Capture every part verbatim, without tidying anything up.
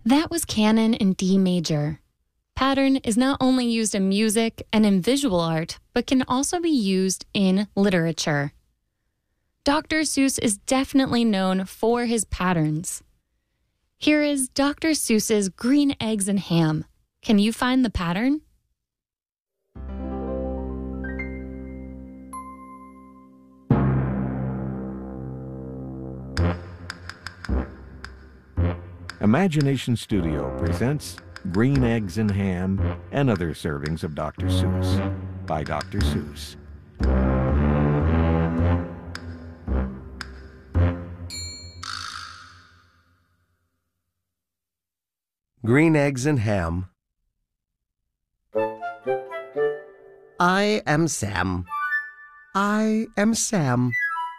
That was Canon in D major. Pattern is not only used in music and in visual art, but can also be used in literature. Doctor Seuss is definitely known for his patterns. Here is Doctor Seuss's Green Eggs and Ham. Can you find the pattern? Imagination Studio presents Green Eggs and Ham and Other Servings of Doctor Seuss by Doctor Seuss. Green Eggs and Ham. I am Sam. I am Sam.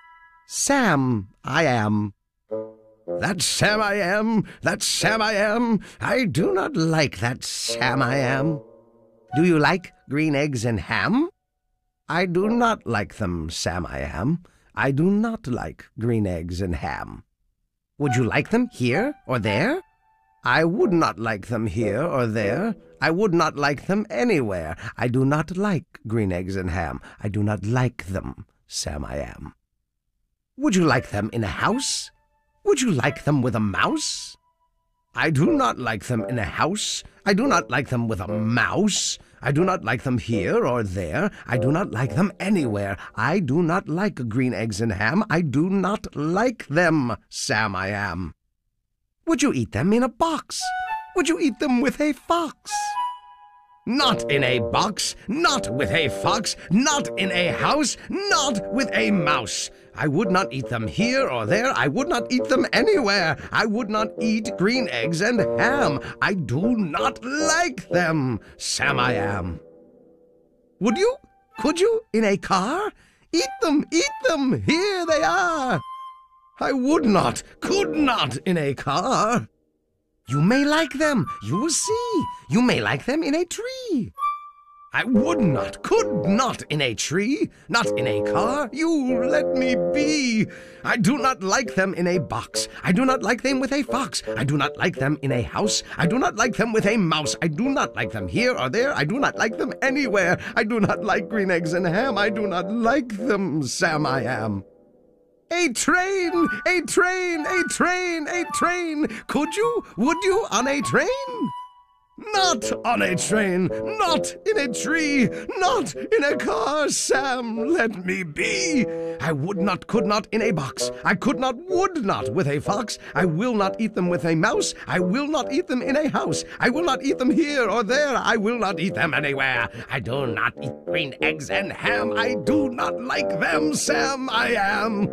Sam, I am. That Sam I am, that Sam I am. I do not like that Sam I am. Do you like green eggs and ham? I do not like them, Sam I am. I do not like green eggs and ham. Would you like them here or there? I would not like them here or there. I would not like them anywhere. I do not like green eggs and ham. I do not like them, Sam I am. Would you like them in a house? Would you like them with a mouse? I do not like them in a house. I do not like them with a mouse. I do not like them here or there. I do not like them anywhere. I do not like green eggs and ham. I do not like them, Sam I am. Would you eat them in a box? Would you eat them with a fox? Not in a box, not with a fox, not in a house, not with a mouse. I would not eat them here or there. I would not eat them anywhere. I would not eat green eggs and ham. I do not like them, Sam I am. Would you? Could you? In a car? Eat them, eat them, here they are. I would not, could not in a car. You may like them, you will see. You may like them in a tree. I would not, could not in a tree, not in a car. You let me be. I do not like them in a box. I do not like them with a fox. I do not like them in a house. I do not like them with a mouse. I do not like them here or there. I do not like them anywhere. I do not like green eggs and ham. I do not like them, Sam I am. A train, a train, a train, a train. Could you, would you, on a train? Not on a train, not in a tree, not in a car, Sam, let me be. I would not, could not in a box. I could not, would not with a fox. I will not eat them with a mouse. I will not eat them in a house. I will not eat them here or there. I will not eat them anywhere. I do not eat green eggs and ham. I do not like them, Sam, I am.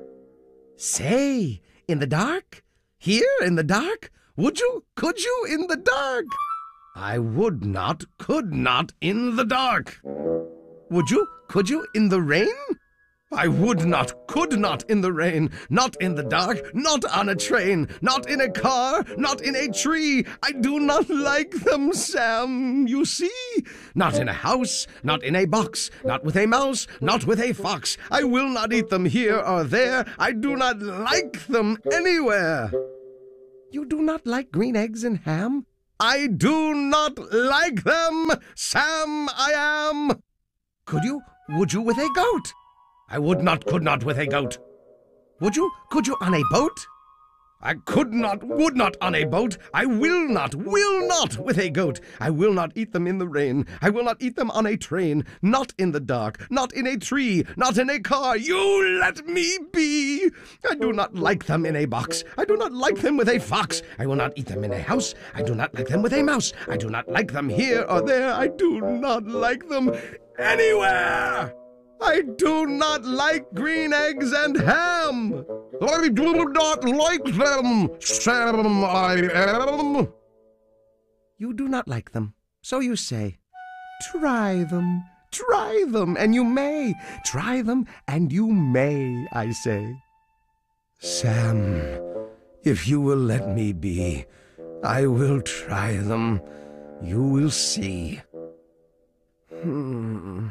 Say, in the dark? Here in the dark? Would you, could you in the dark? I would not, could not in the dark. Would you, could you in the rain? I would not, could not in the rain, not in the dark, not on a train, not in a car, not in a tree. I do not like them, Sam, you see. Not in a house, not in a box, not with a mouse, not with a fox. I will not eat them here or there. I do not like them anywhere. You do not like green eggs and ham? I do not like them, Sam I am. Could you, would you with a goat? I would not, could not with a goat. Would you, could you on a boat? I could not, would not on a boat. I will not, will not with a goat. I will not eat them in the rain. I will not eat them on a train. Not in the dark, not in a tree, not in a car. You let me be. I do not like them in a box. I do not like them with a fox. I will not eat them in a house. I do not like them with a mouse. I do not like them here or there. I do not like them anywhere. I do not like green eggs and ham. I do not like them, Sam I am. You do not like them, so you say. Try them, try them, and you may. Try them, and you may, I say. Sam, if you will let me be, I will try them. You will see. Hmm.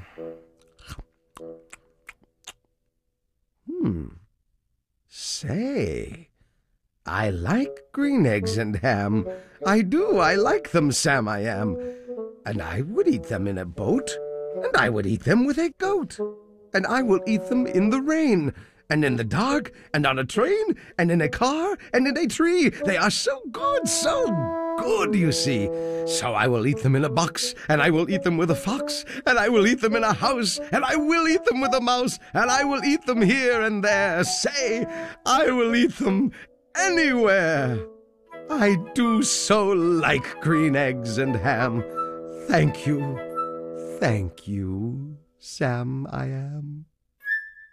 Hmm. Say, I like green eggs and ham. I do, I like them, Sam, I am. And I would eat them in a boat, and I would eat them with a goat. And I will eat them in the rain, and in the dark, and on a train, and in a car, and in a tree. They are so good, so good, you see. So I will eat them in a box, and I will eat them with a fox, and I will eat them in a house, and I will eat them with a mouse, and I will eat them here and there. Say, I will eat them anywhere. I do so like green eggs and ham. Thank you, thank you, Sam, I am.